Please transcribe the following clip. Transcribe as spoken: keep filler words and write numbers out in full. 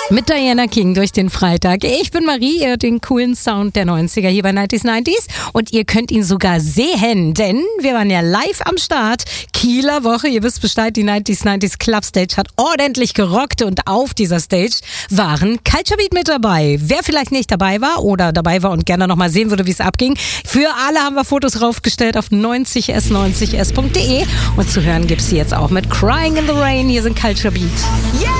Mit Diana King durch den Freitag. Ich bin Marie, ihr hört den coolen Sound der neunziger hier bei neunzig neunzig und ihr könnt ihn sogar sehen, denn wir waren ja live am Start. Kieler Woche, ihr wisst Bescheid, die neunzig neunzig Club Stage hat ordentlich gerockt und auf dieser Stage waren Culture Beat mit dabei. Wer vielleicht nicht dabei war oder dabei war und gerne noch mal sehen würde, wie es abging, für alle haben wir Fotos raufgestellt auf neunzig s neunzig s punkt de und zu hören gibt's sie jetzt auch mit Crying in the Rain. Hier sind Culture Beat. Yeah!